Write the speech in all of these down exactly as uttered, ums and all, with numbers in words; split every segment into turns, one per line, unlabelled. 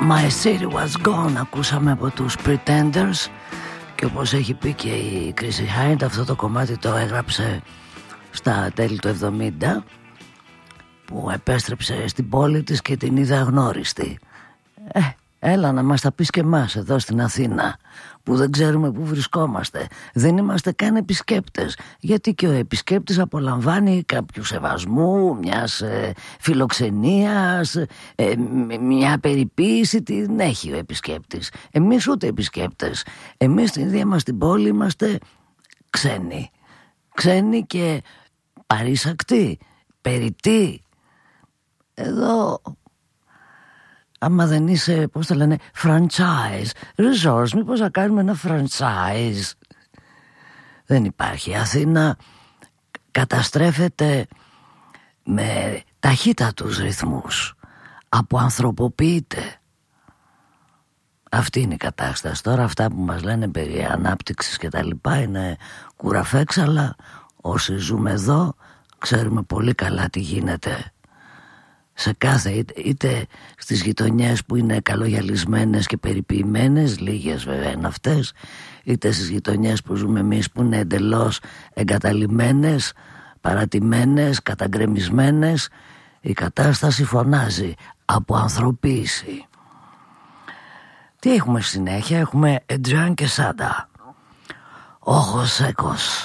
My City Was Gone ακούσαμε από τους Pretenders. Και όπως έχει πει και η Chrissy Hind, αυτό το κομμάτι το έγραψε στα τέλη του εβδομήντα, που επέστρεψε στην πόλη της και την είδε αγνώριστη. Ε, έλα να μας τα πεις και εμάς εδώ στην Αθήνα, που δεν ξέρουμε πού βρισκόμαστε. Δεν είμαστε καν επισκέπτες, γιατί και ο επισκέπτης απολαμβάνει κάποιου σεβασμού, μιας ε, φιλοξενίας, ε, μια περιποίηση την έχει ο επισκέπτης. Εμείς ούτε επισκέπτες. Εμείς στην ίδια μας την πόλη είμαστε ξένοι. Ξένοι και παρήσακτοι, περιττοί. Εδώ... άμα δεν είσαι, πώς το λένε, franchise, resource, μήπως να κάνουμε ένα franchise. Δεν υπάρχει. Αθήνα καταστρέφεται με ταχύτατους ρυθμούς. Αποανθρωποποιείται. Αυτή είναι η κατάσταση. Τώρα αυτά που μας λένε περί ανάπτυξης και τα λοιπά είναι κουραφέξαλα. Όσοι ζούμε εδώ ξέρουμε πολύ καλά τι γίνεται σε κάθε, είτε, είτε στις γειτονιές που είναι καλογιαλισμένες και περιποιημένες, λίγες βέβαια είναι αυτές, είτε στις γειτονιές που ζούμε εμείς που είναι εντελώς εγκαταλειμμένες, παρατημένες, καταγκρεμισμένες. Η κατάσταση φωνάζει από ανθρωποίηση. Τι έχουμε συνέχεια? Έχουμε Edran και Σάντα, Όχος Σέκος.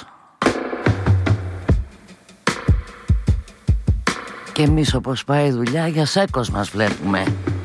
Και εμείς όπως πάει η δουλειά, για Σέκος μας βλέπουμε.